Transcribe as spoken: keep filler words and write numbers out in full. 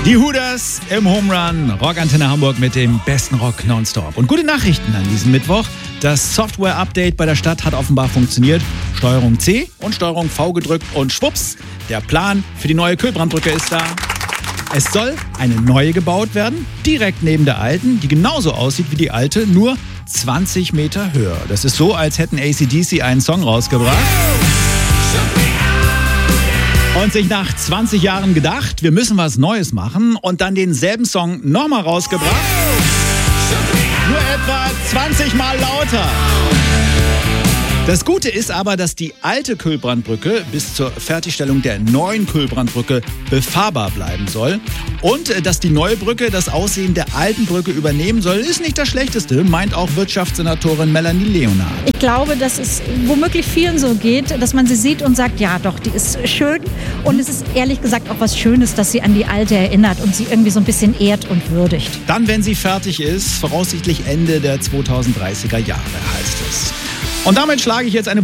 Die Hooters im Home Run, Rockantenne Hamburg mit dem besten Rock nonstop. Und gute Nachrichten an diesem Mittwoch. Das Software-Update bei der Stadt hat offenbar funktioniert. Steuerung C und Steuerung V gedrückt und schwupps, der Plan für die neue Kühlbrandbrücke ist da. Es soll eine neue gebaut werden, direkt neben der alten, die genauso aussieht wie die alte, nur zwanzig Meter höher. Das ist so, als hätten A C D C einen Song rausgebracht und sich nach zwanzig Jahren gedacht, wir müssen was Neues machen und dann denselben Song nochmal rausgebracht. Nur etwa zwanzig Mal lauter. Das Gute ist aber, dass die alte Kühlbrandbrücke bis zur Fertigstellung der neuen Kühlbrandbrücke befahrbar bleiben soll. Und dass die neue Brücke das Aussehen der alten Brücke übernehmen soll, ist nicht das Schlechteste, meint auch Wirtschaftssenatorin Melanie Leonard. Ich glaube, dass es womöglich vielen so geht, dass man sie sieht und sagt, ja doch, die ist schön. Und es ist ehrlich gesagt auch was Schönes, dass sie an die alte erinnert und sie irgendwie so ein bisschen ehrt und würdigt. Dann, wenn sie fertig ist, voraussichtlich Ende der zweitausenddreißiger Jahre, heißt es. Und damit schlage ich jetzt eine